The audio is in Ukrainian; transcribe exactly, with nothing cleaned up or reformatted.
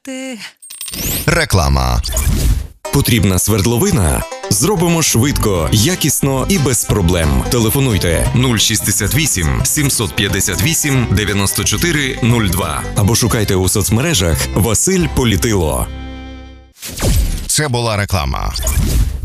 Ти... Реклама. Потрібна свердловина? Зробимо швидко, якісно і без проблем. Телефонуйте нуль шістдесят вісім сімсот п'ятдесят вісім дев'яносто чотири нуль два або шукайте у соцмережах Василь Політило. Це була реклама.